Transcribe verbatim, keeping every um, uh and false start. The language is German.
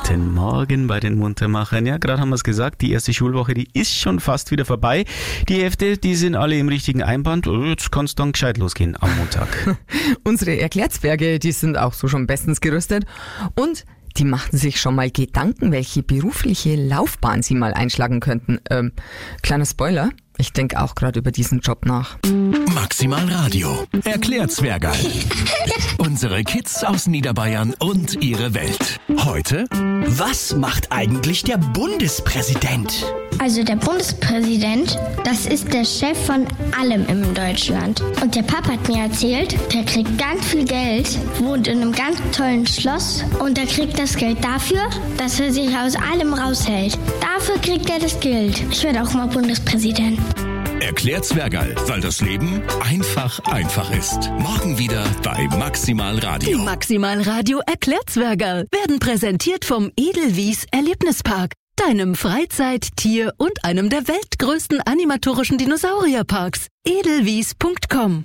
Guten Morgen bei den Muntermachern. Ja, gerade haben wir es gesagt, die erste Schulwoche, die ist schon fast wieder vorbei. Die Hefte, die sind alle im richtigen Einband. Jetzt kann es dann gescheit losgehen am Montag. Unsere Erklärzwerge, die sind auch so schon bestens gerüstet. Und die machten sich schon mal Gedanken, welche berufliche Laufbahn sie mal einschlagen könnten. Ähm, kleiner Spoiler, ich denke auch gerade über diesen Job nach. Maximal Radio. Erklärzwerge. Unsere Kids aus Niederbayern und ihre Welt. Heute: Was macht eigentlich der Bundespräsident? Also der Bundespräsident, das ist der Chef von allem in Deutschland. Und der Papa hat mir erzählt, der kriegt ganz viel Geld, wohnt in einem ganz tollen Schloss und er kriegt das Geld dafür, dass er sich aus allem raushält. Dafür kriegt er das Geld. Ich werde auch mal Bundespräsident. Erklärzwergerl, weil das Leben einfach einfach ist. Morgen wieder bei Maximal Radio. Die Maximal Radio Erklärzwergerl werden präsentiert vom Edelwies Erlebnispark, deinem Freizeit-, Tier- und einem der weltgrößten animatorischen Dinosaurierparks. edelwies punkt com